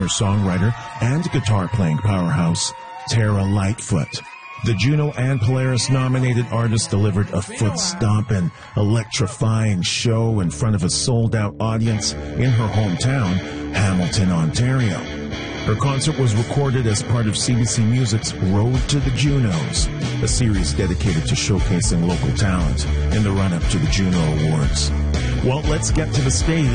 songwriter and guitar-playing powerhouse, Tara Lightfoot. The Juno and Polaris-nominated artist delivered a foot-stomping, electrifying show in front of a sold-out audience in her hometown, Hamilton, Ontario. Her concert was recorded as part of CBC Music's Road to the Junos, a series dedicated to showcasing local talent in the run-up to the Juno Awards. Well, let's get to the stage.